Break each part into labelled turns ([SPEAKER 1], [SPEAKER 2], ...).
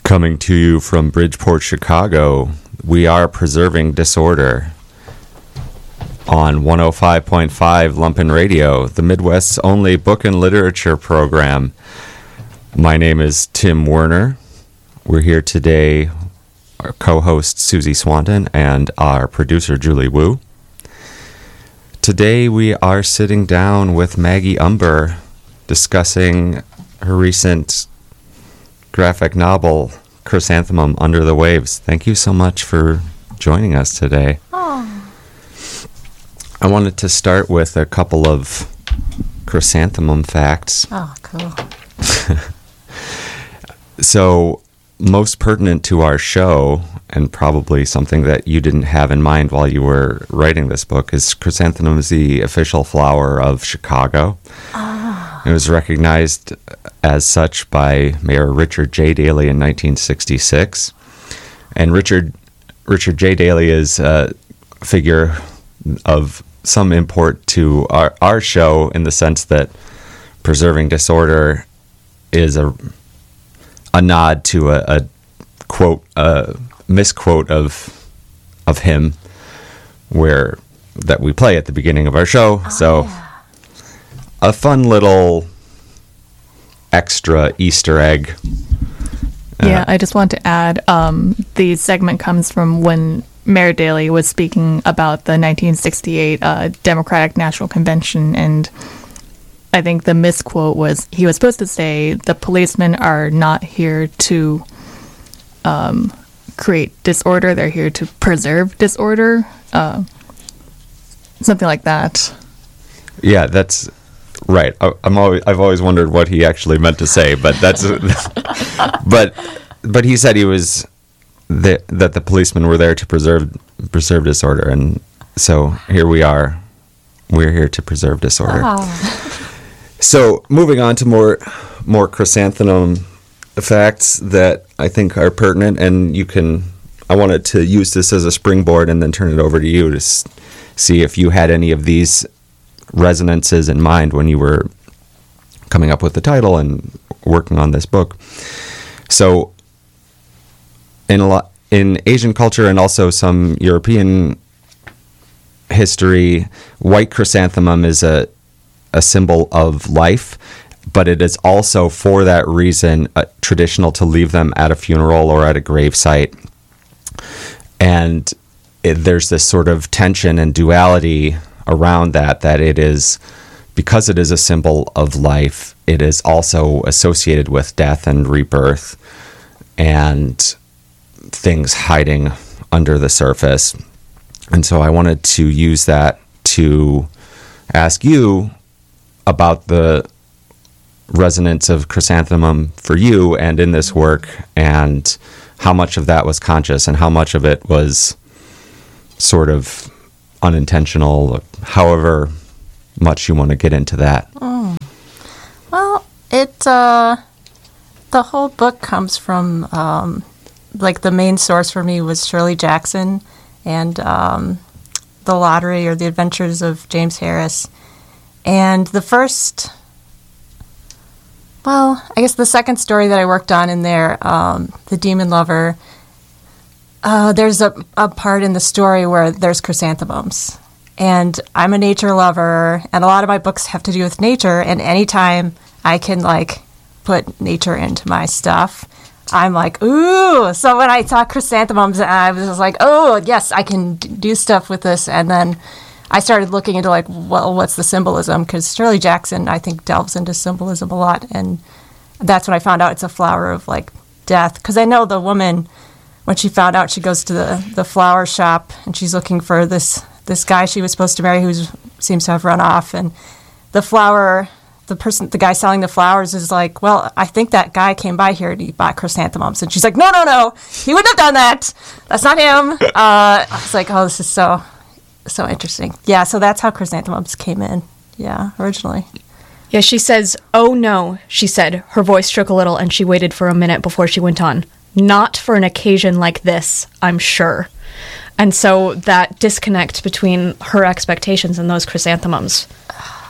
[SPEAKER 1] Coming to you from Bridgeport, Chicago, we are Preserving Disorder on 105.5 Lumpen Radio, the Midwest's only book and literature program. My name is Tim Werner. We're here today, our co-host Susie Swanton and our producer Julie Wu. Today we are sitting down with Maggie Umber discussing her recent graphic novel, Chrysanthemum Under the Waves. Thank you so much for joining us today.
[SPEAKER 2] Oh.
[SPEAKER 1] I wanted to start with a couple of chrysanthemum facts.
[SPEAKER 2] Oh, cool.
[SPEAKER 1] So, most pertinent to our show, and probably something that you didn't have in mind while you were writing this book, is chrysanthemum is the official flower of Chicago. It was recognized as such by Mayor Richard J. Daley in 1966. And Richard J. Daley is a figure of some import to our show in the sense that Preserving Disorder is a nod to a quote, a misquote of him that we play at the beginning of our show. Yeah. A fun little extra Easter egg.
[SPEAKER 3] Yeah, I just want to add, the segment comes from when Mayor Daley was speaking about the 1968 Democratic National Convention, and I think the misquote was, he was supposed to say, the policemen are not here to create disorder, they're here to preserve disorder. Something like that.
[SPEAKER 1] Yeah, that's right. I've always wondered what he actually meant to say, but that's but he said he was that the policemen were there to preserve disorder, and so here we are. We're here to preserve disorder.
[SPEAKER 2] Oh.
[SPEAKER 1] So moving on to more chrysanthemum facts that I think are pertinent, and I wanted to use this as a springboard and then turn it over to you to see if you had any of these resonances in mind when you were coming up with the title and working on this book. So in Asian culture and also some European history, white chrysanthemum is a symbol of life, but it is also, for that reason, traditional to leave them at a funeral or at a gravesite. And there's this sort of tension and duality around that it is, because it is a symbol of life, it is also associated with death and rebirth and things hiding under the surface. And so I wanted to use that to ask you about the resonance of chrysanthemum for you and in this work, and how much of that was conscious and how much of it was sort of unintentional, however much you want to get into that.
[SPEAKER 2] Well, the whole book comes from, the main source for me was Shirley Jackson and The Lottery, or The Adventures of James Harris. And the second story that I worked on in there, The Demon Lover, there's a part in the story where there's chrysanthemums. And I'm a nature lover, and a lot of my books have to do with nature, and anytime I can, put nature into my stuff, I'm like, ooh! So when I saw chrysanthemums, I was just like, oh, yes, I can do stuff with this. And then I started looking into, what's the symbolism? Because Shirley Jackson, I think, delves into symbolism a lot, and that's when I found out it's a flower of, death. Because I know the woman, when she found out, she goes to the flower shop, and she's looking for this guy she was supposed to marry who seems to have run off, and the guy selling the flowers is like, well, I think that guy came by here and he bought chrysanthemums. And she's like, no, he wouldn't have done that. That's not him. I was like, oh, this is so interesting. Yeah, so that's how chrysanthemums came in, originally.
[SPEAKER 4] Yeah, she says, oh, no, she said. Her voice shook a little, and she waited for a minute before she went on. Not for an occasion like this, I'm sure. And so that disconnect between her expectations and those chrysanthemums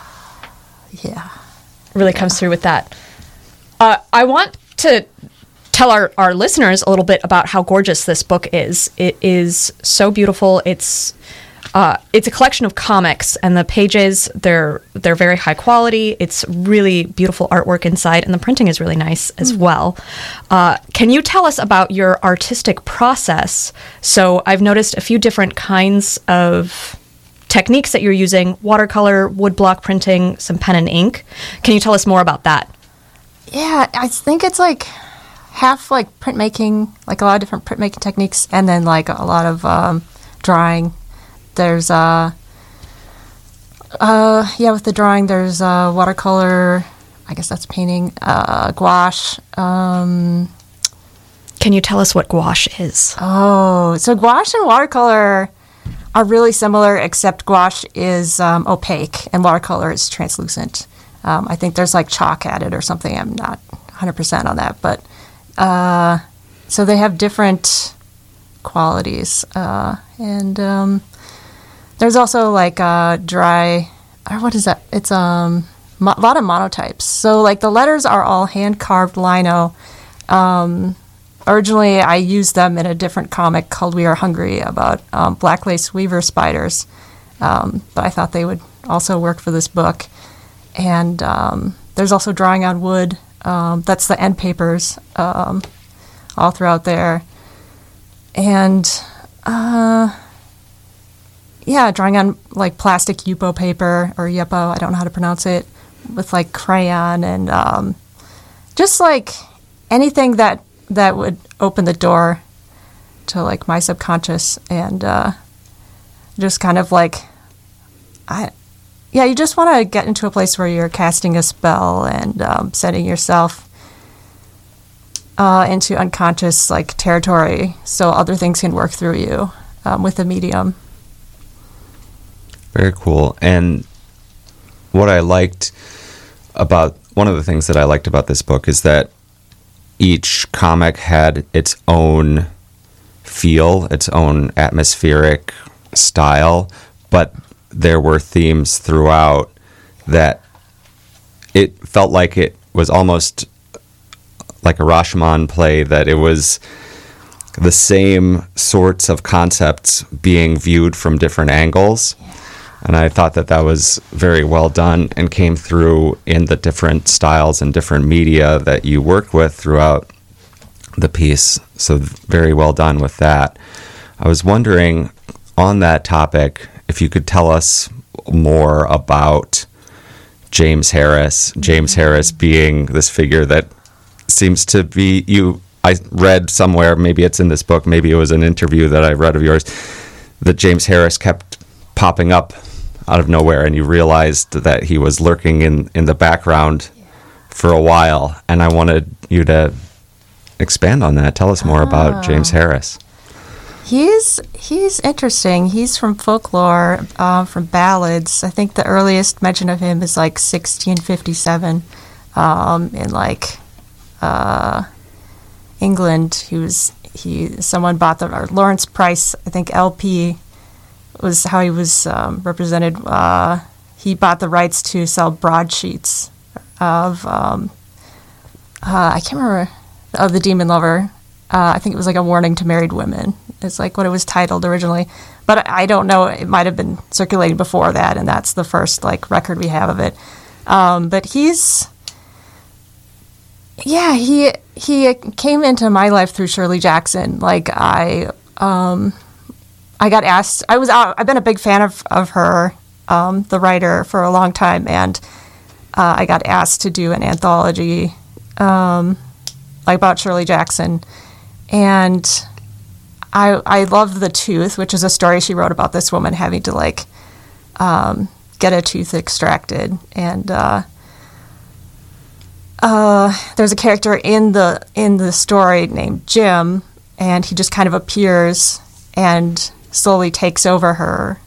[SPEAKER 4] really comes through with that. I want to tell our listeners a little bit about how gorgeous this book is. It is so beautiful. It's a collection of comics, and the pages, they're very high quality. It's really beautiful artwork inside, and the printing is really nice as well. Can you tell us about your artistic process? So I've noticed a few different kinds of techniques that you're using: watercolor, woodblock printing, some pen and ink. Can you tell us more about that?
[SPEAKER 2] Yeah, I think it's like half like printmaking, like a lot of different printmaking techniques, and then like a lot of drawing. There's with the drawing, there's watercolor. I guess that's painting. Gouache.
[SPEAKER 4] Can you tell us what gouache is?
[SPEAKER 2] Oh, so gouache and watercolor are really similar, except gouache is opaque and watercolor is translucent. I think there's like chalk added or something. I'm not 100% on that, but so they have different qualities, and there's also like dry. What is that? It's a lot of monotypes. So like the letters are all hand carved lino. Originally, I used them in a different comic called "We Are Hungry" about black lace weaver spiders, but I thought they would also work for this book. And there's also drawing on wood. That's the end papers all throughout there. And, drawing on, like, plastic Yupo paper, or Yepo, I don't know how to pronounce it, with, like, crayon and just, like, anything that would open the door to, like, my subconscious and just kind of, like, you just want to get into a place where you're casting a spell and setting yourself into unconscious like territory, so other things can work through you with the medium.
[SPEAKER 1] Very cool. And one of the things that I liked about this book is that each comic had its own feel, its own atmospheric style, but there were themes throughout that it felt like it was almost like a Rashomon play, that it was the same sorts of concepts being viewed from different angles. And I thought that was very well done and came through in the different styles and different media that you worked with throughout the piece. So very well done with that. I was wondering, on that topic, if you could tell us more about James Harris. James Harris being this figure that seems to be I read somewhere, maybe it's in this book, maybe it was an interview that I read of yours, that James Harris kept popping up out of nowhere, and you realized that he was lurking in the background for a while. And I wanted you to expand on that. Tell us more about James Harris.
[SPEAKER 2] He's interesting. He's from folklore, from ballads. I think the earliest mention of him is like 1657 in like England. Someone bought Lawrence Price, I think LP was how he was represented. He bought the rights to sell broadsheets of I can't remember, of The Demon Lover. I think it was like a warning to married women. It's like what it was titled originally, but I don't know. It might have been circulating before that, and that's the first like record we have of it. But he came into my life through Shirley Jackson. Like I got asked. I've been a big fan of her, the writer, for a long time, and I got asked to do an anthology like about Shirley Jackson. And I loved The Tooth, which is a story she wrote about this woman having to like get a tooth extracted. And there's a character in the story named Jim, and he just kind of appears and slowly takes over her.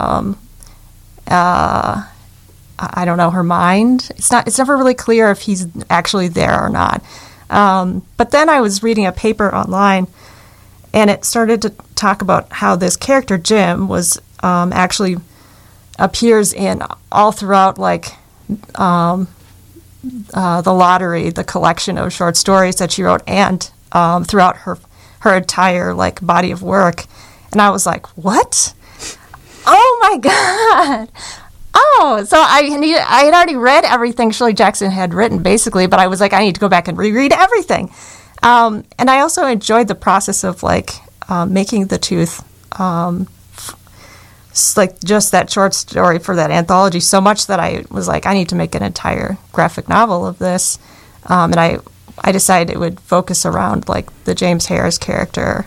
[SPEAKER 2] I don't know, her mind. It's never really clear if he's actually there or not. But then I was reading a paper online, and it started to talk about how this character, Jim, was actually appears in all throughout, like, The Lottery, the collection of short stories that she wrote, and throughout her entire like body of work, and I was like, what? Oh my god! Oh, so I had already read everything Shirley Jackson had written, basically, but I was like, I need to go back and reread everything. And I also enjoyed the process of like making the tooth, like just that short story for that anthology, so much that I was like, I need to make an entire graphic novel of this. And I decided it would focus around like the James Harris character.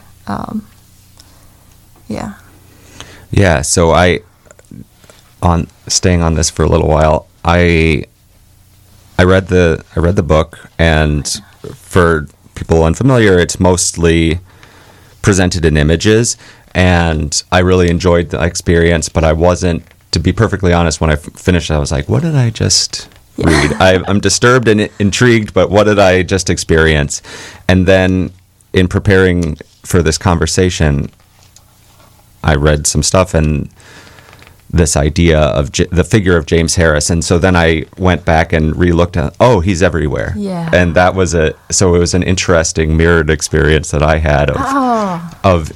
[SPEAKER 2] Yeah.
[SPEAKER 1] Yeah. So staying on this for a little while, I read the book, and for people unfamiliar, it's mostly presented in images, and I really enjoyed the experience, but I wasn't, to be perfectly honest, when I finished, I was like, what did I just read? I'm disturbed and intrigued, but what did I just experience? And then in preparing for this conversation, I read some stuff and this idea of the figure of James Harris, and so then I went back and re-looked at, oh, he's everywhere.
[SPEAKER 2] Yeah.
[SPEAKER 1] And that was so it was an interesting mirrored experience that I had of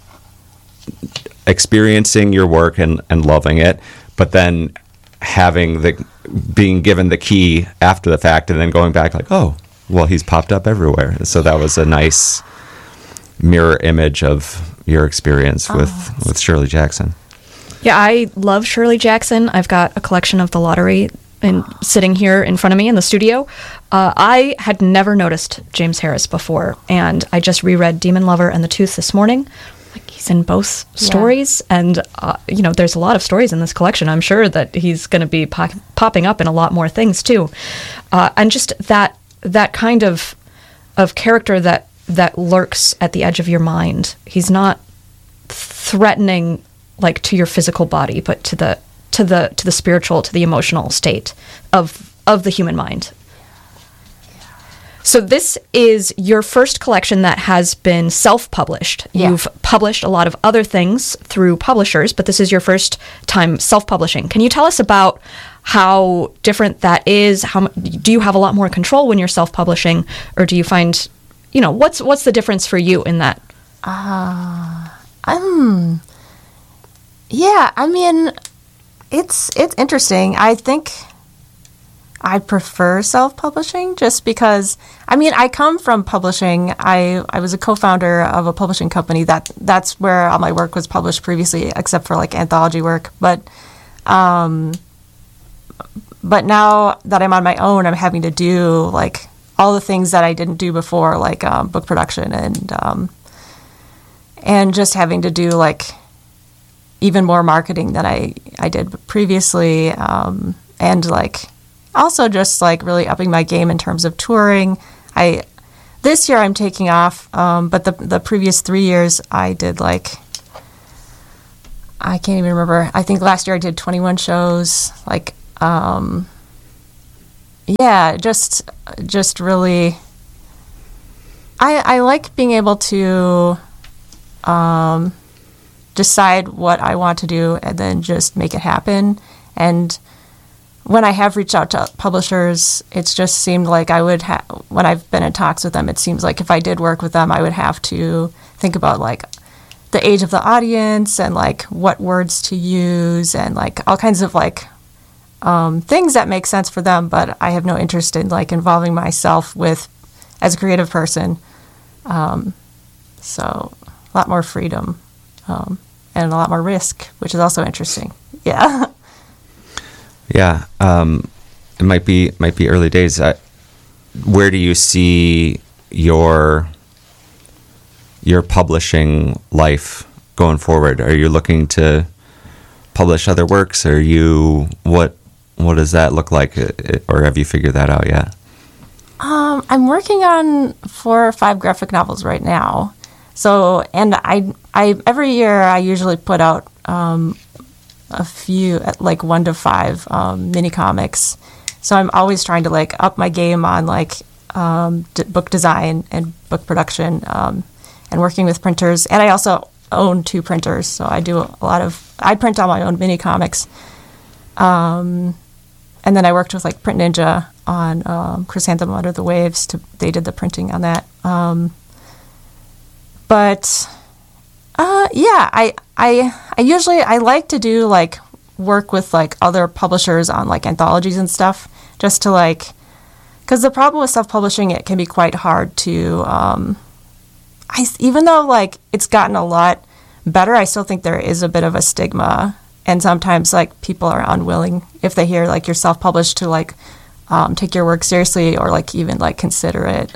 [SPEAKER 1] experiencing your work and loving it, but then being given the key after the fact, and then going back like, oh, well, he's popped up everywhere. So that was a nice mirror image of your experience with Shirley Jackson.
[SPEAKER 4] Yeah, I love Shirley Jackson. I've got a collection of The Lottery sitting here in front of me in the studio. I had never noticed James Harris before, and I just reread Demon Lover and The Tooth this morning. Like, he's in both stories, and there's a lot of stories in this collection. I'm sure that he's going to be popping up in a lot more things too, and just that kind of character that lurks at the edge of your mind. He's not threatening like to your physical body, but to the spiritual, to the emotional state of the human mind. So this is your first collection that has been self-published.
[SPEAKER 2] Yeah.
[SPEAKER 4] You've published a lot of other things through publishers, but this is your first time self-publishing. Can you tell us about how different that is? Do you have a lot more control when you're self-publishing, or do you find, what's the difference for you in that?
[SPEAKER 2] Yeah, I mean, it's interesting. I think I prefer self-publishing just because, I mean, I come from publishing. I was a co-founder of a publishing company. That's where all my work was published previously, except for like anthology work. But now that I'm on my own, I'm having to do like all the things that I didn't do before, like book production and just having to do like even more marketing than I did previously, and like also just like really upping my game in terms of touring. This year I'm taking off, but the previous 3 years I did like, I can't even remember. I think last year I did 21 shows. Like, just really, I like being able to decide what I want to do and then just make it happen. And when I have reached out to publishers, it's just seemed like I would when I've been in talks with them, it seems like if I did work with them, I would have to think about like the age of the audience and like what words to use and like all kinds of like things that make sense for them, but I have no interest in like involving myself with as a creative person. So a lot more freedom. And a lot more risk, which is also interesting. Yeah.
[SPEAKER 1] Yeah. It might be early days. Where do you see your publishing life going forward? Are you looking to publish other works? Are you what does that look like, or have you figured that out yet?
[SPEAKER 2] I'm working on 4 or 5 graphic novels right now. So, and I every year I usually put out a few, like 1 to 5 mini comics. So I'm always trying to like up my game on like book design and book production and working with printers. And I also own 2 printers, so I do I print all my own mini comics. And then I worked with like Print Ninja on Chrysanthemum Under the Waves. They did the printing on that. But yeah, I usually I like to do like work with like other publishers on like anthologies and stuff, just to like, because the problem with self-publishing, it can be quite hard to even though like it's gotten a lot better, I still think there is a bit of a stigma, and sometimes like people are unwilling if they hear like you're self-published to like take your work seriously or like even like consider it.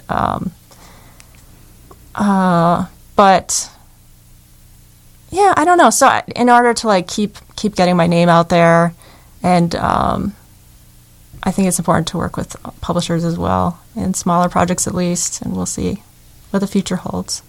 [SPEAKER 2] But yeah, I don't know. So in order to like keep getting my name out there, and I think it's important to work with publishers as well, in smaller projects at least, and we'll see what the future holds.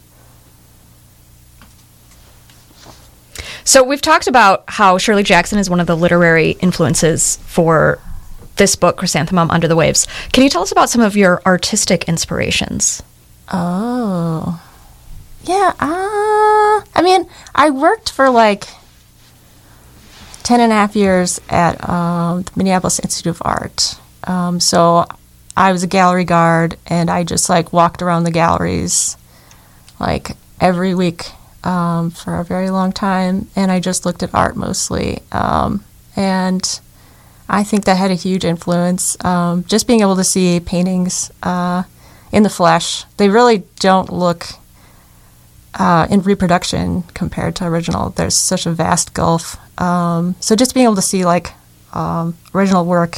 [SPEAKER 4] So we've talked about how Shirley Jackson is one of the literary influences for this book, Chrysanthemum Under the Waves. Can you tell us about some of your artistic inspirations?
[SPEAKER 2] Oh, yeah. I mean, I worked for like 10 and a half years at the Minneapolis Institute of Art. So I was a gallery guard, and I just like walked around the galleries like every week for a very long time, and I just looked at art mostly. And I think that had a huge influence. Just being able to see paintings in the flesh. They really don't look in reproduction compared to original. There's such a vast gulf. So just being able to see like original work,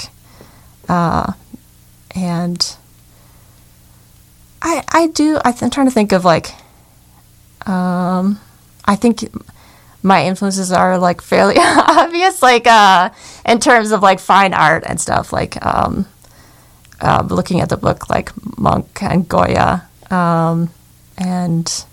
[SPEAKER 2] and I'm trying to think of like, I think my influences are like fairly obvious, like in terms of like fine art and stuff, like looking at the book like Munch and Goya, and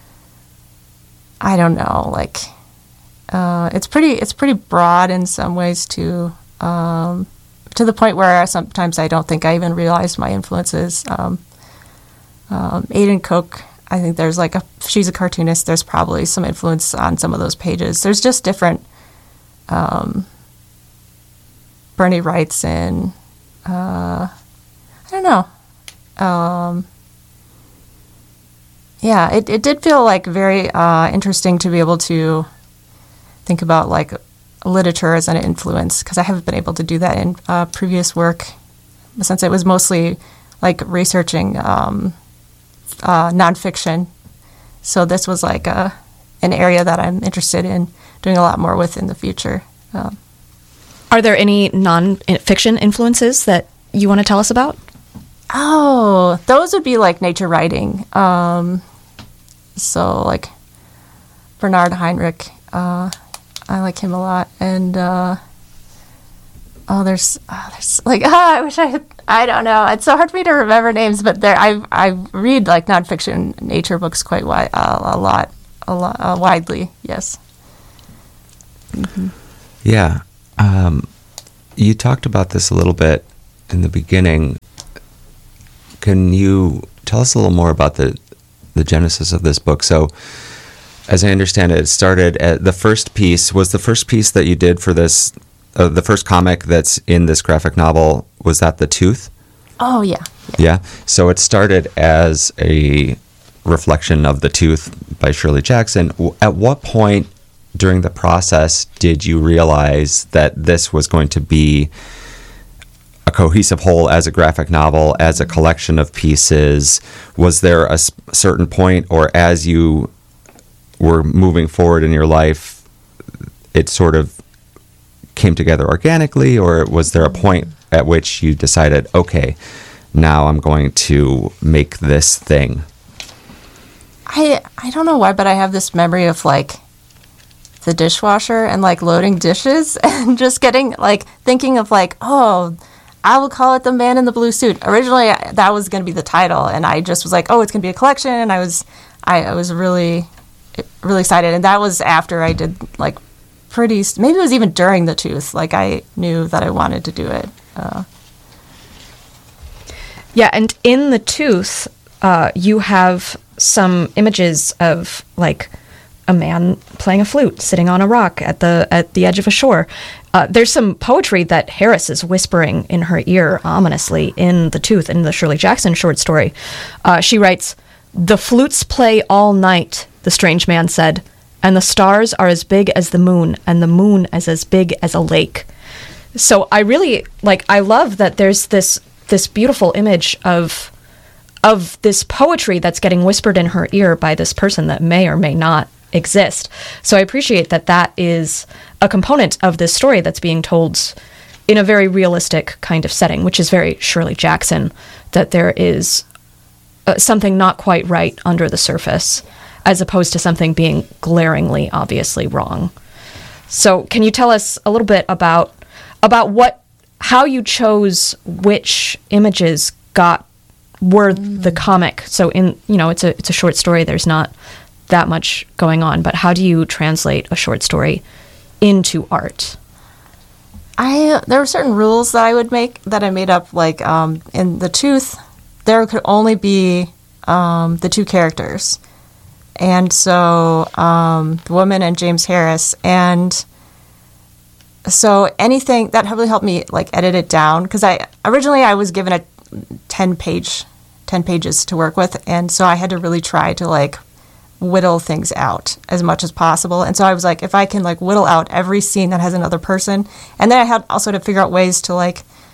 [SPEAKER 2] I don't know, like it's pretty broad in some ways too, to the point where sometimes I don't think I even realized my influences. Aidan Koch, I think there's like she's a cartoonist. There's probably some influence on some of those pages. There's just different Bernie Wrightson. I don't know. Yeah, it did feel like very interesting to be able to think about like literature as an influence, because I haven't been able to do that in previous work, since it was mostly like researching nonfiction. So this was like an area that I'm interested in doing a lot more with in the future.
[SPEAKER 4] Are there any nonfiction influences that you want to tell us about?
[SPEAKER 2] Oh, those would be like nature writing. So like Bernard Heinrich, I like him a lot. And there's like I wish I don't know. It's so hard for me to remember names, but I read like nonfiction nature books quite widely. Yes. Mm-hmm.
[SPEAKER 1] Yeah. You talked about this a little bit in the beginning. Can you tell us a little more about the genesis of this book? So, as I understand it, it started at the first piece that you did for this, the first comic that's in this graphic novel, was that The Tooth?
[SPEAKER 2] Oh, yeah.
[SPEAKER 1] Yeah. So it started as a reflection of The Tooth by Shirley Jackson. At what point during the process did you realize that this was going to be a cohesive whole as a graphic novel, as a collection of pieces? Was there a certain point, or as you were moving forward in your life, it sort of came together organically, or was there a point at which you decided, okay, now I'm going to make this thing?
[SPEAKER 2] I don't know why, but I have this memory of like the dishwasher and like loading dishes and just getting like thinking of like, oh, I will call it The Man in the Blue Suit. Originally, that was going to be the title, and I just was like, oh, it's going to be a collection, and I was really, really excited. And that was after I did like maybe it was even during The Tooth. Like I knew that I wanted to do it.
[SPEAKER 4] Yeah, and in The Tooth, you have some images of like a man playing a flute sitting on a rock at the edge of a shore. There's some poetry that Harris is whispering in her ear ominously in The Tooth, in the Shirley Jackson short story. She writes, The flutes play all night, the strange man said, and the stars are as big as the moon, and the moon is as big as a lake. So I really, I love that there's this beautiful image of this poetry that's getting whispered in her ear by this person that may or may not exist. So I appreciate that is a component of this story that's being told in a very realistic kind of setting, which is very Shirley Jackson, that there is something not quite right under the surface, as opposed to something being glaringly, obviously wrong. So can you tell us a little bit about how you chose which images were the comic? So it's a short story. There's not that much going on, but how do you translate a short story into art?
[SPEAKER 2] There were certain rules that I made up, in The Tooth, there could only be the two characters. And so the woman and James Harris. And so anything that really helped me edit it down, because originally I was given a 10 pages to work with, and so I had to really try to whittle things out as much as possible. And so I was like, if I can whittle out every scene that has another person, and then I had also to figure out ways to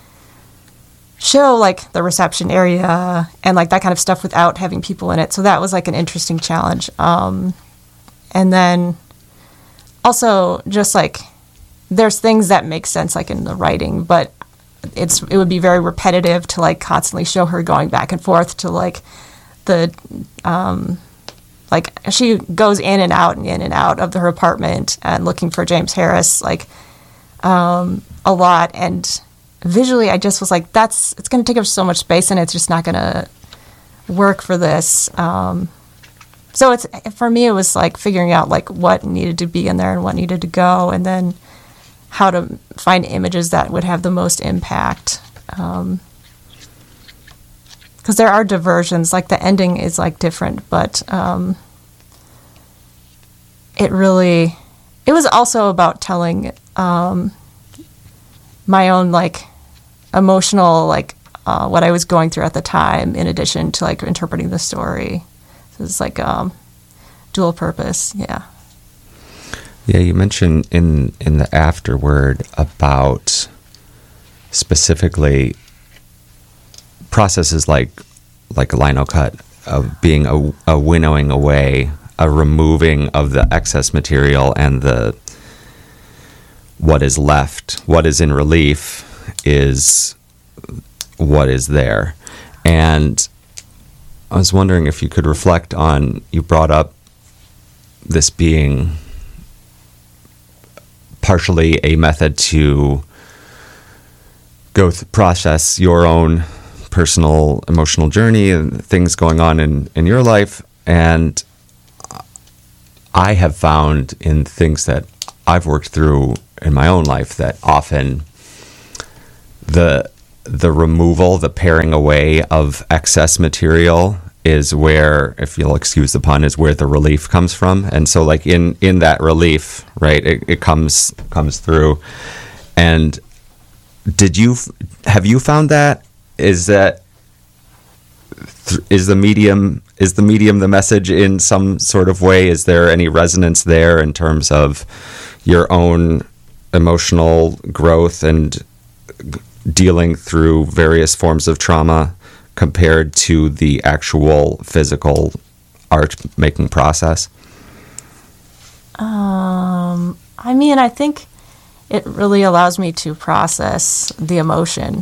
[SPEAKER 2] show the reception area and that kind of stuff without having people in it. So that was an interesting challenge. And then also just there's things that make sense in the writing, but it would be very repetitive to constantly show her going back and forth to the she goes in and out of her apartment and looking for James Harris a lot. And visually I just was it's going to take up so much space and it's just not going to work for this. So for me it was figuring out what needed to be in there and what needed to go, and then how to find images that would have the most impact. Because there are diversions, the ending is different, but it was also about telling my own emotional what I was going through at the time, in addition to interpreting the story. So it's dual purpose.
[SPEAKER 1] Yeah, you mentioned in the afterword about specifically processes like a lino cut, of being a winnowing away, a removing of the excess material, and what is left, what is in relief is what is there. And I was wondering if you could reflect on, you brought up this being partially a method to process your own personal emotional journey and things going on in your life. And I have found in things that I've worked through in my own life that often the removal, the paring away of excess material is where, if you'll excuse the pun, is where the relief comes from. And so in that relief, right, it comes through. And have you found that? Is the medium the message in some sort of way? Is there any resonance there in terms of your own emotional growth and dealing through various forms of trauma compared to the actual physical art making process?
[SPEAKER 2] I think it really allows me to process the emotion,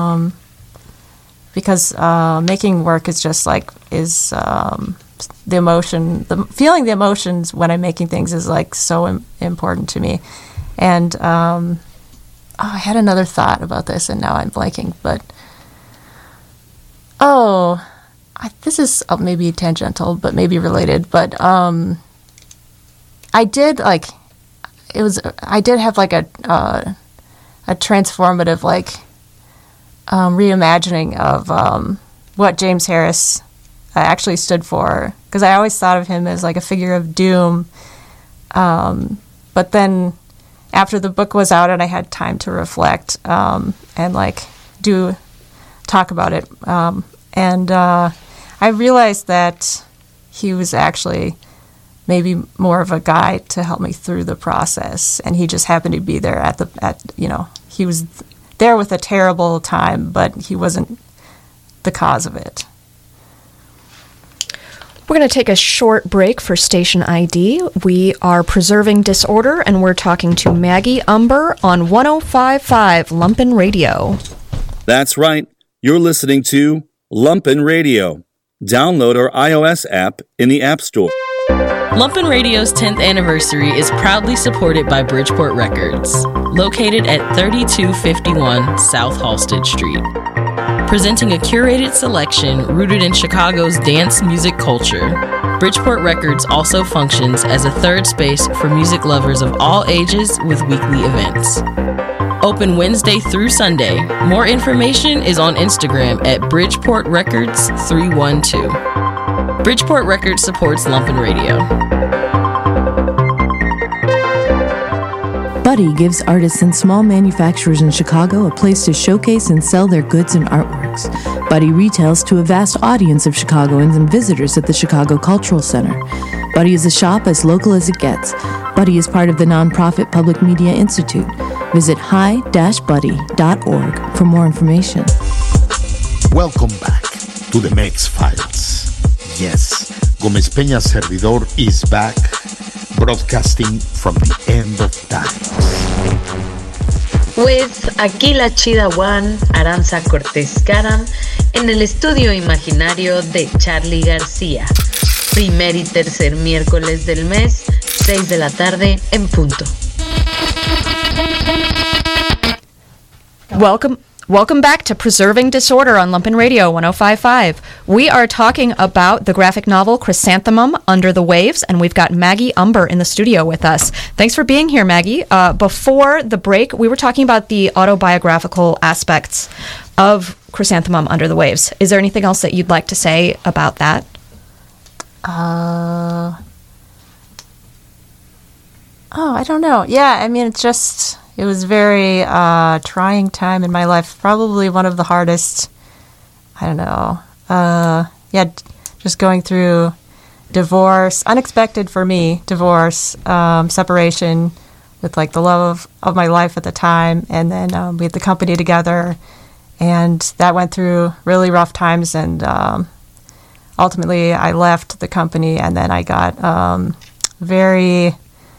[SPEAKER 2] because making work is just the emotion, feeling the emotions when I'm making things is so important to me. And I had another thought about this and now I'm blanking, but this is maybe tangential, but maybe related. But I did have a transformative reimagining of what James Harris actually stood for, because I always thought of him as a figure of doom. But then after the book was out and I had time to reflect and talk about it, and I realized that he was actually maybe more of a guide to help me through the process, and he just happened to be there he was there with a terrible time, but he wasn't the cause of it.
[SPEAKER 4] We're going to take a short break for station ID. We are Preserving Disorder, and we're talking to Maggie Umber on 105.5 Lumpen Radio.
[SPEAKER 5] That's right. You're listening to Lumpen Radio. Download our iOS app in the App Store.
[SPEAKER 6] Lumpen Radio's 10th anniversary is proudly supported by Bridgeport Records, located at 3251 South Halsted Street. Presenting a curated selection rooted in Chicago's dance music culture, Bridgeport Records also functions as a third space for music lovers of all ages with weekly events. Open Wednesday through Sunday. More information is on Instagram at Bridgeport Records 312. Bridgeport Records supports Lumpen Radio.
[SPEAKER 7] Buddy gives artists and small manufacturers in Chicago a place to showcase and sell their goods and artworks. Buddy retails to a vast audience of Chicagoans and visitors at the Chicago Cultural Center. Buddy is a shop as local as it gets. Buddy is part of the nonprofit Public Media Institute. Visit hi-buddy.org for more information.
[SPEAKER 8] Welcome back to the Mex Files. Yes, Gómez Peña Servidor is back, broadcasting from the end of time.
[SPEAKER 9] With aquí la chida One, Aranza Cortés Caram, en el estudio imaginario de Charly García. Primer y tercer miércoles del mes, 6 de la tarde en punto.
[SPEAKER 4] Welcome back to Preserving Disorder on Lumpen Radio 105.5. We are talking about the graphic novel Chrysanthemum Under the Waves, and we've got Maggie Umber in the studio with us. Thanks for being here, Maggie. Before the break, we were talking about the autobiographical aspects of Chrysanthemum Under the Waves. Is there anything else that you'd like to say about that?
[SPEAKER 2] I don't know. Yeah, I mean, it was very trying time in my life. Probably one of the hardest, I don't know. Just going through divorce, unexpected for me, divorce, separation with like the love of my life at the time. And then we had the company together, and that went through really rough times. And ultimately I left the company, and then I got very...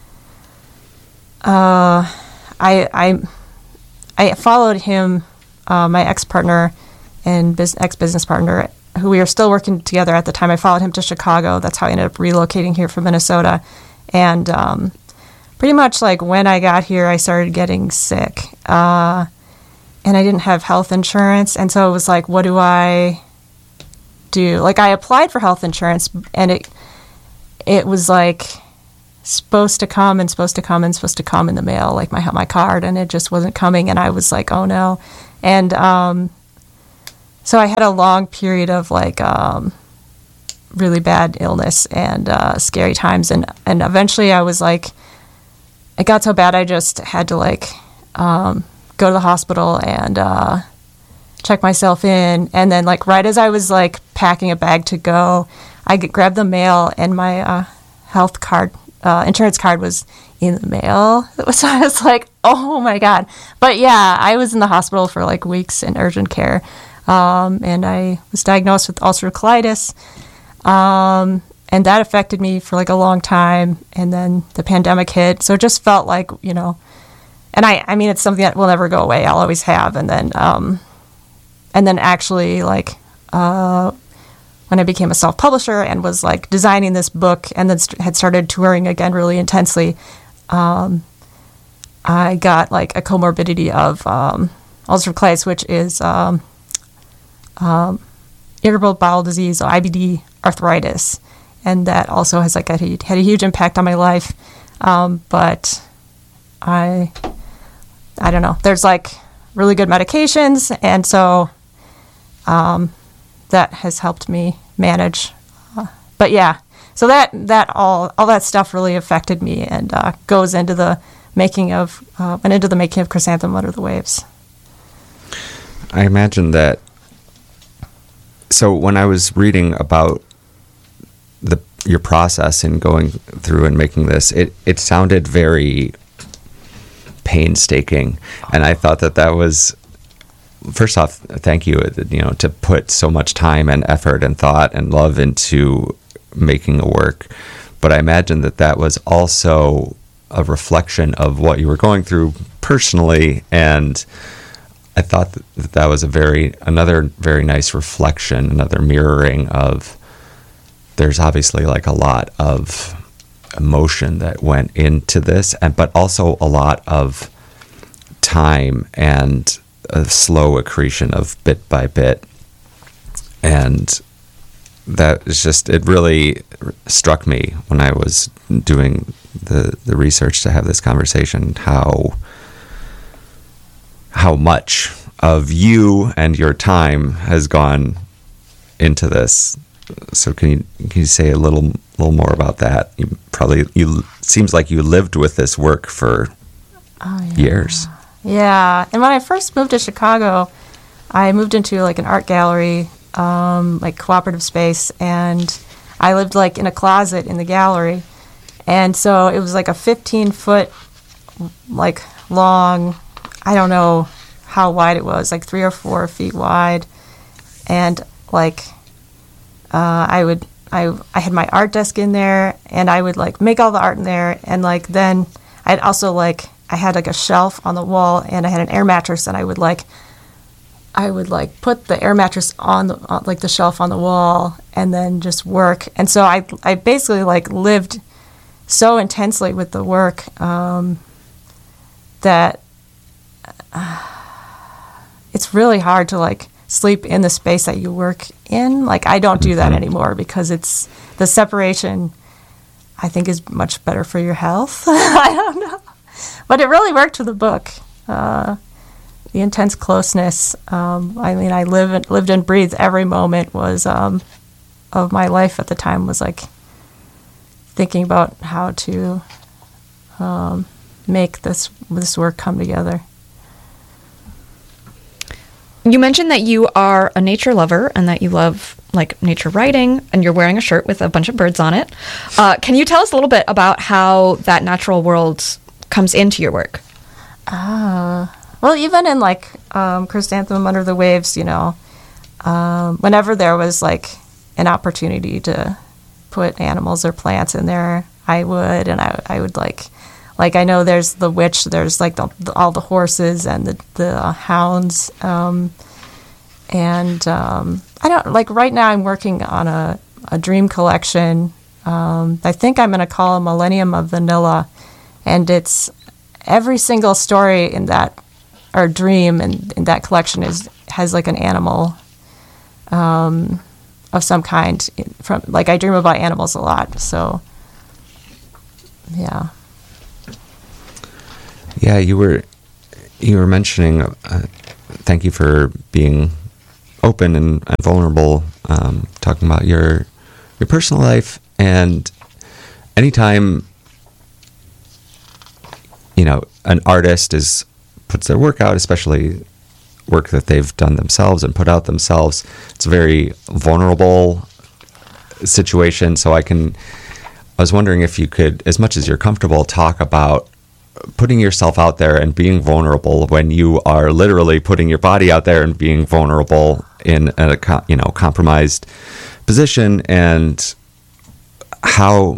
[SPEAKER 2] I followed him, my ex-partner and ex-business partner, who we were still working together at the time. I followed him to Chicago. That's how I ended up relocating here from Minnesota. And pretty much like when I got here, I started getting sick. And I didn't have health insurance. And so it was like, what do I do? Like, I applied for health insurance, and it was like... supposed to come in the mail, like my card, and it just wasn't coming, and I was like, oh no. And so I had a long period of like really bad illness and scary times, and eventually I was like, it got so bad I just had to like go to the hospital and check myself in. And then like right as I was like packing a bag to go, I grabbed the mail, and my health card, insurance card was in the mail. So I was like, oh my God. But yeah, I was in the hospital for like weeks in urgent care. And I was diagnosed with ulcerative colitis. And that affected me for like a long time. And then the pandemic hit. So it just felt like, and I mean, it's something that will never go away. I'll always have. And then actually like, when I became a self-publisher and was like designing this book, and then had started touring again really intensely, I got like a comorbidity of ulcerative colitis, which is irritable bowel disease, or IBD arthritis, and that also has like had a huge impact on my life. But I don't know. There's like really good medications, and so. That has helped me manage. But yeah, so that all that stuff really affected me, and goes into the making of Chrysanthemum Under the Waves.
[SPEAKER 1] I imagine that So when I was reading about your process in going through and making this, it sounded very painstaking, and I thought that was, first off, thank you, to put so much time and effort and thought and love into making a work. But I imagine that was also a reflection of what you were going through personally, and I thought that was another very nice reflection, another mirroring of, there's obviously like a lot of emotion that went into this, but also a lot of time and a slow accretion of bit by bit. And that is just, it really struck me when I was doing the research to have this conversation, how much of you and your time has gone into this. So can you say a little more about that? You seems like you lived with this work for years.
[SPEAKER 2] Yeah, and when I first moved to Chicago, I moved into like an art gallery, like cooperative space, and I lived like in a closet in the gallery, and so it was like a 15-foot, like long, I don't know how wide it was, like 3 or 4 feet wide, and like. I had my art desk in there, and I would like make all the art in there, and like then I'd also I had like a shelf on the wall, and I had an air mattress, and I would put the air mattress on the shelf on the wall, and then just work. And so I basically like lived so intensely with the work that it's really hard to like sleep in the space that you work in. Like, I don't do that anymore because it's the separation, I think, is much better for your health. I don't know. But it really worked for the book. The intense closeness. I mean, I lived and breathed every moment of my life at the time was like thinking about how to make this work come together.
[SPEAKER 4] You mentioned that you are a nature lover and that you love like nature writing, and you're wearing a shirt with a bunch of birds on it. Can you tell us a little bit about how that natural world comes into your work?
[SPEAKER 2] Well, even in like Chrysanthemum Under the Waves, whenever there was like an opportunity to put animals or plants in there, I would, and I would like I know there's the witch, there's like all the horses and the hounds, and I don't like right now I'm working on a dream collection. I think I'm going to call it Millennium of Vanilla, and it's every single story in that or dream and in that collection has like an animal of some kind. From like I dream about animals a lot, so yeah.
[SPEAKER 1] Yeah, you were mentioning. Thank you for being open and vulnerable, talking about your personal life. And anytime an artist puts their work out, especially work that they've done themselves and put out themselves, it's a very vulnerable situation. So I was wondering if you could, as much as you're comfortable, talk about putting yourself out there and being vulnerable when you are literally putting your body out there and being vulnerable in a compromised position, and how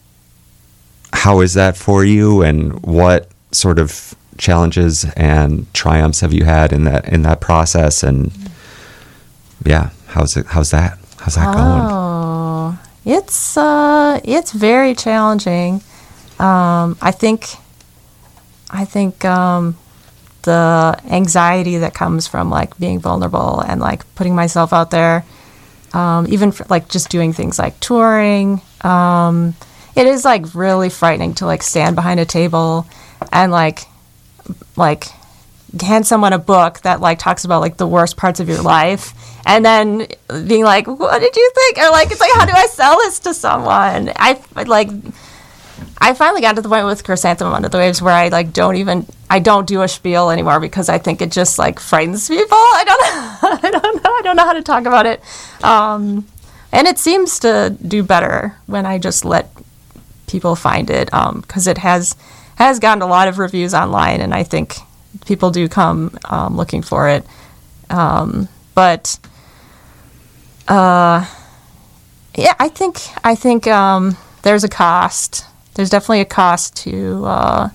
[SPEAKER 1] is that for you, and what sort of challenges and triumphs have you had in that process, and how's that going?
[SPEAKER 2] Oh, it's very challenging. I think the anxiety that comes from like being vulnerable and like putting myself out there, even for, like just doing things like touring, it is like really frightening to like stand behind a table and like hand someone a book that like talks about like the worst parts of your life, and then being like, what did you think? Or like, it's like, how do I sell this to someone? I finally got to the point with Chrysanthemum Under the Waves where I don't do a spiel anymore because I think it just like frightens people. I don't know how to talk about it. And it seems to do better when I just let people find it, because it has gotten a lot of reviews online, and I think people do come looking for it. But yeah, I think there's a cost. There's definitely a cost to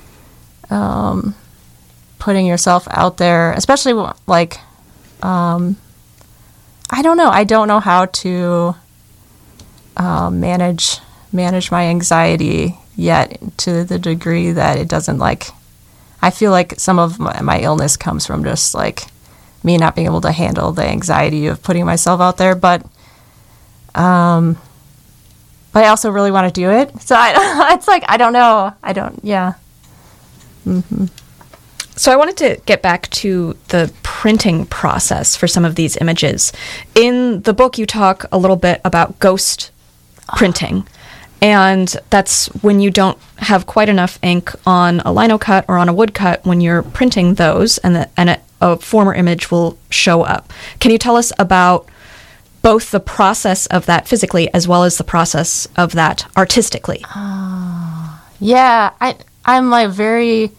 [SPEAKER 2] putting yourself out there, especially like I don't know how to manage my anxiety yet to the degree that it doesn't like. I feel like some of my illness comes from just like me not being able to handle the anxiety of putting myself out there, but I also really want to do it. So it's like, I don't know. Yeah. Mm-hmm.
[SPEAKER 4] So I wanted to get back to the printing process for some of these images. In the book, you talk a little bit about ghost printing. And that's when you don't have quite enough ink on a lino cut or on a wood cut when you're printing those, and a former image will show up. Can you tell us about both the process of that physically as well as the process of that artistically?
[SPEAKER 2] Yeah, I'm a very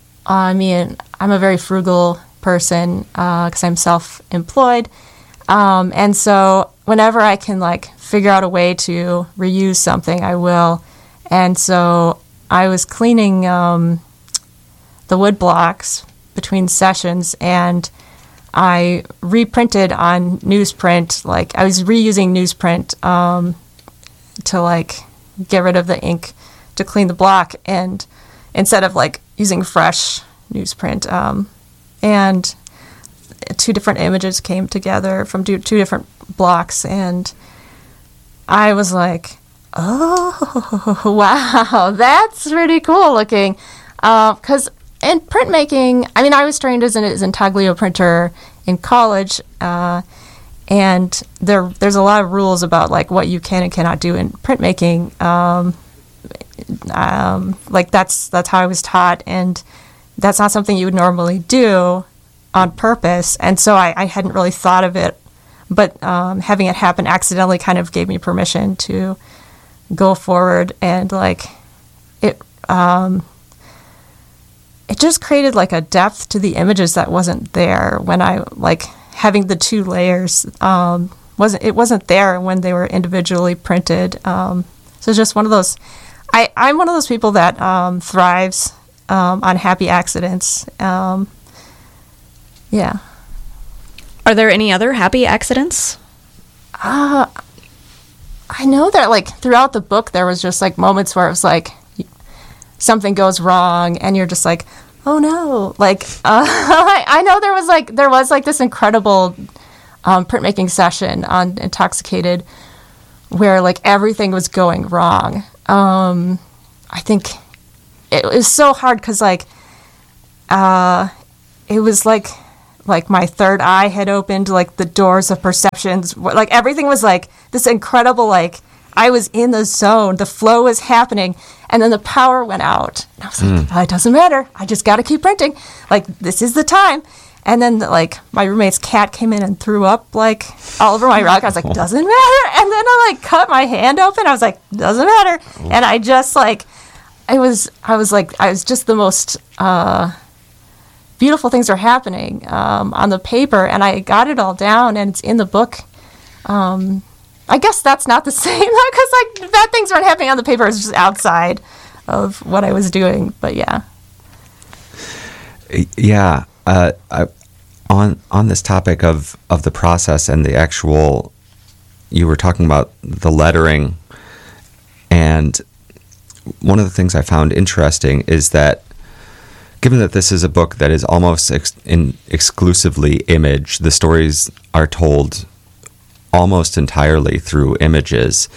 [SPEAKER 2] frugal person because I'm self-employed, and so whenever I can like figure out a way to reuse something, I will. And so I was cleaning the wood blocks between sessions, and I reprinted on newsprint. Like I was reusing newsprint to like get rid of the ink to clean the block, and instead of like using fresh newsprint, and two different images came together from two different blocks, and I was like, oh, wow, that's pretty cool looking. Because in printmaking, I mean, I was trained as an intaglio printer in college, and there's a lot of rules about like what you can and cannot do in printmaking. Like that's how I was taught, and that's not something you would normally do on purpose. And so I hadn't really thought of it, but having it happen accidentally kind of gave me permission to go forward, and like it just created like a depth to the images that wasn't there when I like having the two layers wasn't there when they were individually printed. So it's just one of those. I'm one of those people that thrives on happy accidents. Yeah.
[SPEAKER 4] Are there any other happy accidents?
[SPEAKER 2] I know that like throughout the book there was just like moments where it was like something goes wrong and you're just like, oh no. Like I know there was this incredible printmaking session on Intoxicated where like everything was going wrong. I think it was so hard because like it was like my third eye had opened, like the doors of perceptions, like everything was like this incredible, like I was in the zone, the flow was happening, and then the power went out. And I was like, oh, it doesn't matter, I just got to keep printing, like this is the time. And then like my roommate's cat came in and threw up like all over my rug. I was like, doesn't matter. And then I like cut my hand open. I was like, doesn't matter. And I just like, I was just the most beautiful things are happening on the paper, and I got it all down, and it's in the book. I guess that's not the same because like bad things aren't happening on the paper. It's just outside of what I was doing. But yeah.
[SPEAKER 1] Yeah. On this topic of the process and the actual, you were talking about the lettering, and one of the things I found interesting is that given that this is a book that is almost exclusively image, the stories are told almost entirely through images.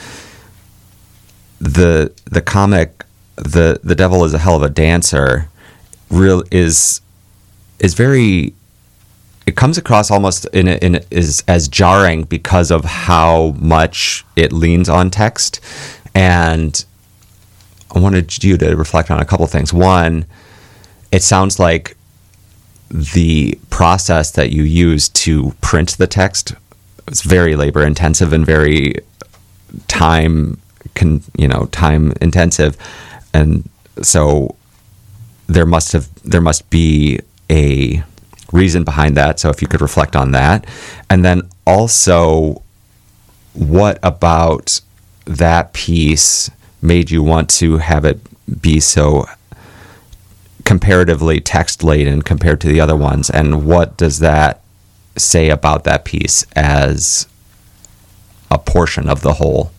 [SPEAKER 1] The comic, the devil is a hell of a dancer, is very. It comes across almost as jarring because of how much it leans on text, and wanted you to reflect on a couple things. One, it sounds like the process that you used to print the text was very labor intensive and very time intensive, and so there must be a reason behind that. So if you could reflect on that, and then also, what about that piece made you want to have it be so comparatively text laden compared to the other ones, and what does that say about that piece as a portion of the whole?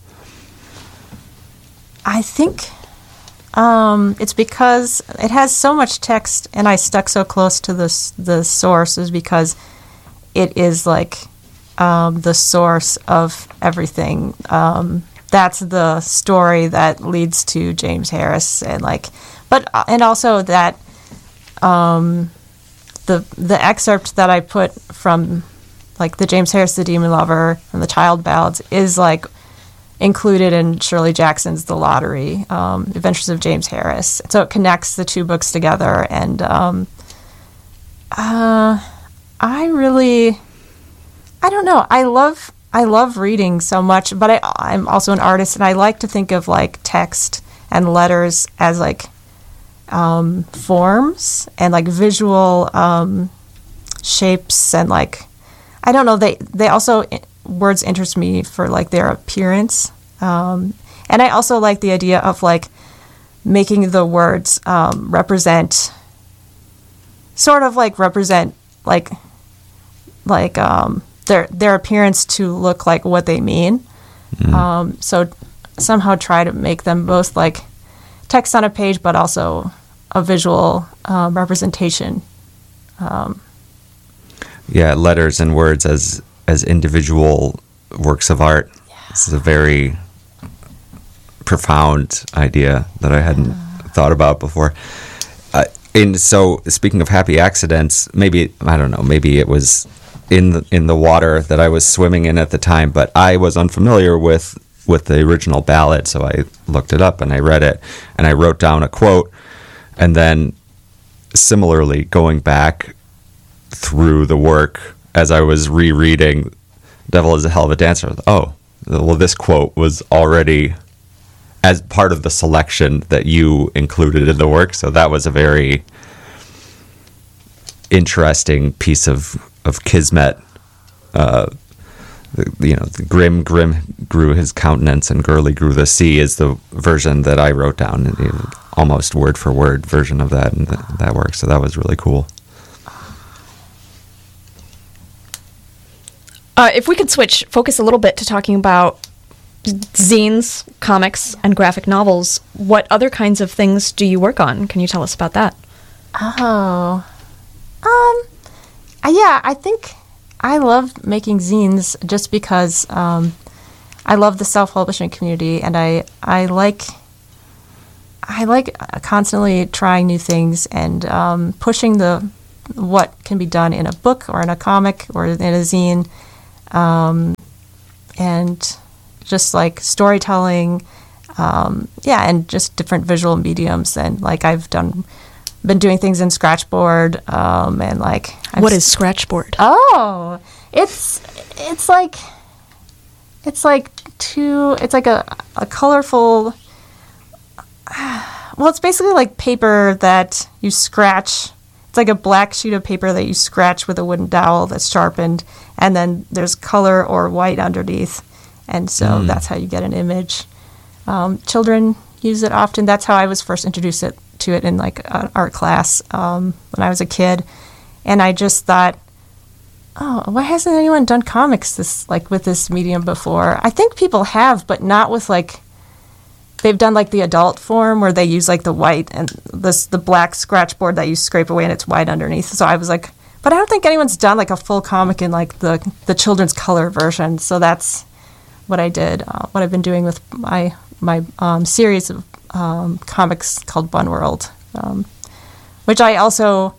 [SPEAKER 2] I think it's because it has so much text, and I stuck so close to the source, is because it is like the source of everything. That's the story that leads to James Harris, and also that the excerpt that I put from like the James Harris, the Demon Lover, and the Child Ballads is like included in Shirley Jackson's The Lottery, Adventures of James Harris. So it connects the two books together, and I don't know. I love reading so much, but I'm also an artist, and I like to think of like text and letters as like forms and like visual shapes, and like I don't know. They also words interest me for like their appearance, and I also like the idea of like making the words represent their appearance to look like what they mean. So somehow try to make them both like text on a page, but also a visual representation.
[SPEAKER 1] Letters and words as individual works of art. This is a very profound idea that I hadn't thought about before. And so, speaking of happy accidents, maybe it was in the water that I was swimming in at the time, but I was unfamiliar with the original ballad, so I looked it up and I read it, and I wrote down a quote, and then similarly going back through the work as I was rereading Devil is a Hell of a Dancer. Oh, well, this quote was already as part of the selection that you included in the work, so that was a very interesting piece of kismet. The grim grew his countenance and girly grew the sea is the version that I wrote down, almost word for word version of that in that work. So that was really cool.
[SPEAKER 4] If we could focus a little bit to talking about zines, comics, and graphic novels, what other kinds of things do you work on? Can you tell us about that?
[SPEAKER 2] I think I love making zines just because I love the self-publishing community, and I like constantly trying new things and pushing what can be done in a book or in a comic or in a zine, and just like storytelling, and just different visual mediums. And like I've been doing things in Scratchboard, and like
[SPEAKER 4] what is Scratchboard?
[SPEAKER 2] Oh, it's like a colorful. Well, it's basically like paper that you scratch. It's like a black sheet of paper that you scratch with a wooden dowel that's sharpened, and then there's color or white underneath, and so that's how you get an image. Children use it often. That's how I was first introduced to it in like an art class when I was a kid, and I just thought, oh, why hasn't anyone done comics with this medium before? I think people have, but not with like. They've done like the adult form where they use like the white and the black scratchboard that you scrape away and it's white underneath. So I was like, but I don't think anyone's done like a full comic in like the children's color version. So that's what I did. What I've been doing with my series of comics called Bun World, which I also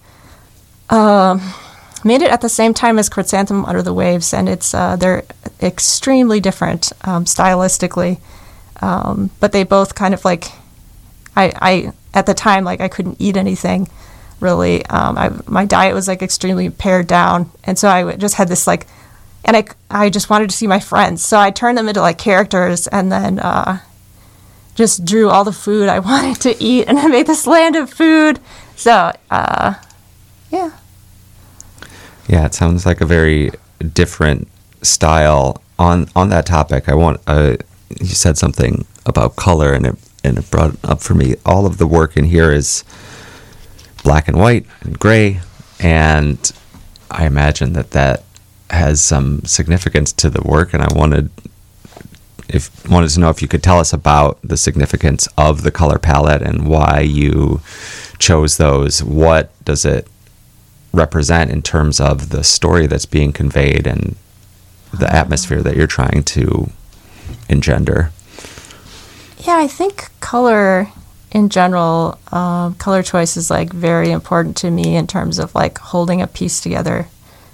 [SPEAKER 2] made it at the same time as Chrysanthemum Under the Waves, and it's they're extremely different stylistically. But they both kind of like I at the time, like, I couldn't eat anything really. My diet was like extremely pared down, and so I just had this like, and I just wanted to see my friends, so I turned them into like characters, and then just drew all the food I wanted to eat, and I made this land of food. So yeah.
[SPEAKER 1] Yeah, it sounds like a very different style. On that topic, you said something about color, and it brought up for me. All of the work in here is black and white and gray, and I imagine that has some significance to the work. And I wanted to know if you could tell us about the significance of the color palette and why you chose those. What does it represent in terms of the story that's being conveyed and the atmosphere that you're trying to engender?
[SPEAKER 2] Yeah, I think color in general, color choice is like very important to me in terms of like holding a piece together.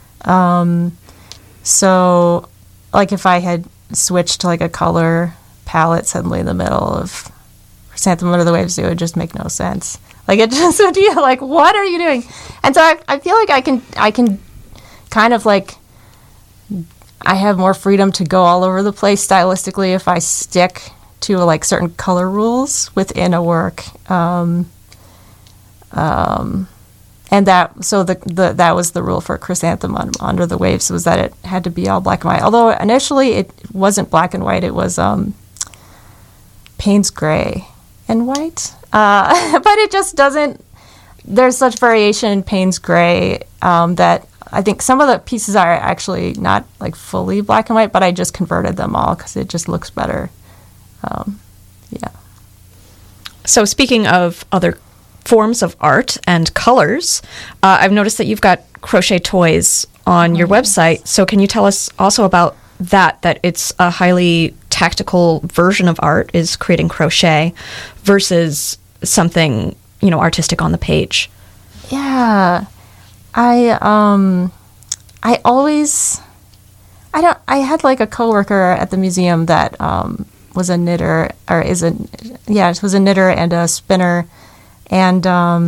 [SPEAKER 2] So like if I had switched to like a color palette suddenly in the middle of Chrysanthemum Under the Waves, it would just make no sense. Like it just would be like, what are you doing? And so I feel like I can kind of like, I have more freedom to go all over the place stylistically if I stick to like certain color rules within a work. And that was the rule for Chrysanthemum Under the Waves, was that it had to be all black and white. Although initially it wasn't black and white, it was Payne's gray and white. But it just doesn't, there's such variation in Payne's gray that I think some of the pieces are actually not like fully black and white, but I just converted them all because it just looks better. Yeah.
[SPEAKER 4] So speaking of other forms of art and colors, I've noticed that you've got crochet toys on your website. So can you tell us also about that it's a highly tactical version of art, is creating crochet versus something, artistic on the page?
[SPEAKER 2] Yeah. I had like a coworker at the museum that was a knitter, was a knitter and a spinner. And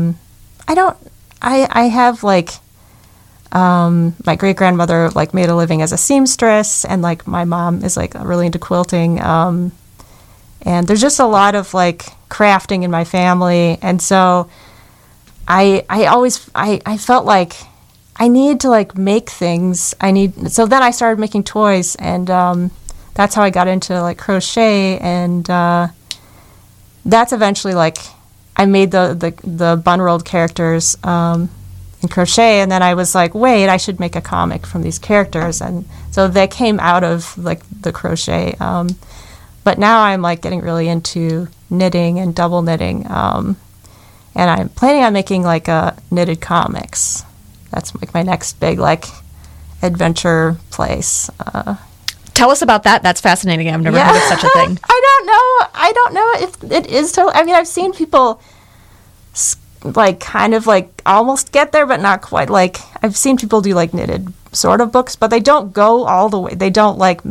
[SPEAKER 2] I have like, my great grandmother like made a living as a seamstress, and like my mom is like really into quilting. And there's just a lot of like crafting in my family. And so I felt like I need to like make things. So then I started making toys, and that's how I got into like crochet. And that's eventually like, I made the Bunrolled characters in crochet, and then I was like, wait, I should make a comic from these characters, and so they came out of like the crochet. But now I'm like getting really into knitting and double knitting, and I'm planning on making like a knitted comics. That's like my next big like adventure place.
[SPEAKER 4] Tell us about that. That's fascinating. I've never heard of such a thing.
[SPEAKER 2] I don't know if it is totally. I mean, I've seen people like kind of like almost get there, but not quite. Like I've seen people do like knitted sort of books, but they don't go all the way. They don't like